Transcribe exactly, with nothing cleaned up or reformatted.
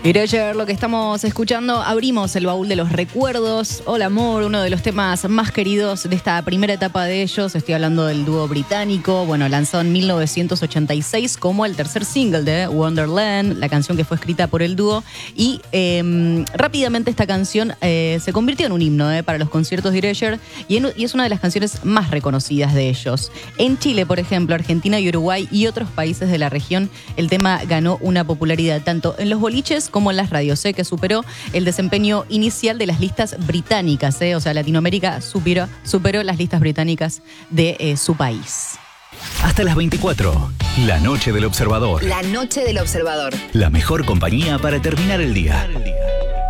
Erasure, lo que estamos escuchando, abrimos el baúl de los recuerdos. Hola Amor, uno de los temas más queridos de esta primera etapa de ellos. Estoy hablando del dúo británico. Bueno, lanzó en mil novecientos ochenta y seis como el tercer single de Wonderland, la canción que fue escrita por el dúo. Y eh, rápidamente esta canción eh, se convirtió en un himno eh, para los conciertos de Erasure y, en, y es una de las canciones más reconocidas de ellos. En Chile, por ejemplo, Argentina y Uruguay y otros países de la región, el tema ganó una popularidad tanto en los boliches como en las radios, ¿eh? que superó el desempeño inicial de las listas británicas, ¿eh? o sea, Latinoamérica superó, superó las listas británicas de eh, su país. Hasta las veinticuatro, La Noche del Observador. La Noche del Observador. La mejor compañía para terminar el día.